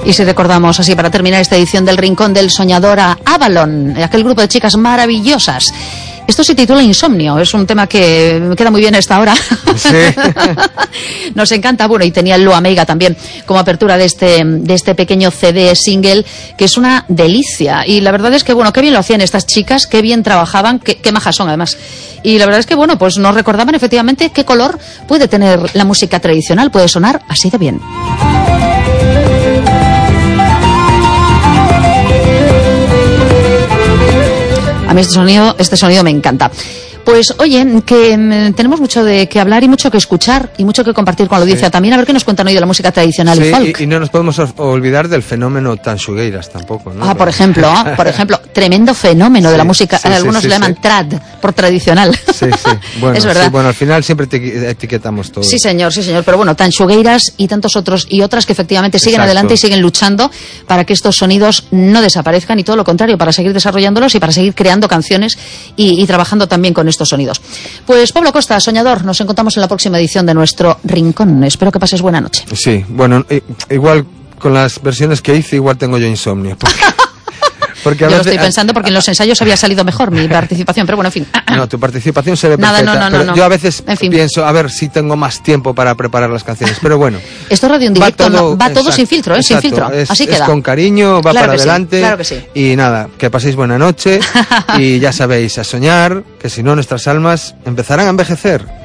Y si recordamos así para terminar esta edición del Rincón del Soñador a Avalon, aquel grupo de chicas maravillosas. Esto se titula Insomnio, es un tema que me queda muy bien a esta hora. Sí. Nos encanta, bueno, y tenía el Lua Meiga también como apertura de este pequeño CD single, que es una delicia. Y la verdad es que, bueno, qué bien lo hacían estas chicas, qué bien trabajaban, qué majas son además. Y la verdad es que, bueno, pues nos recordaban efectivamente qué color puede tener la música tradicional, puede sonar así de bien. A mí este sonido me encanta. Pues oye, que tenemos mucho de que hablar y mucho que escuchar y mucho que compartir con la audiencia también, a ver qué nos cuentan hoy de la música tradicional y folk. Y no nos podemos olvidar del fenómeno Tanxugueiras tampoco, ¿no? Por ejemplo, tremendo fenómeno de la música, algunos le llaman trad, por tradicional. Sí, bueno, es verdad. Sí, bueno, al final siempre etiquetamos todo. Sí, señor, pero bueno, Tanxugueiras y tantos otros y otras que efectivamente siguen adelante y siguen luchando para que estos sonidos no desaparezcan y todo lo contrario, para seguir desarrollándolos y para seguir creando canciones y trabajando también con estos sonidos. Pues Pablo Costa, soñador, nos encontramos en la próxima edición de nuestro Rincón. Espero que pases buena noche. Sí, bueno, igual con las versiones que hice, igual tengo yo insomnio. Porque yo lo estoy pensando porque en los ensayos había salido mejor mi participación, pero bueno, en fin. No, tu participación se ve perfecta. No. Yo a veces pienso, a ver si tengo más tiempo para preparar las canciones, pero bueno. Esto es radio en directo, va todo sin filtro, sin filtro. Así queda. Es con cariño, va claro para adelante. Sí, claro que sí. Y nada, que paséis buena noche y ya sabéis, a soñar, que si no nuestras almas empezarán a envejecer.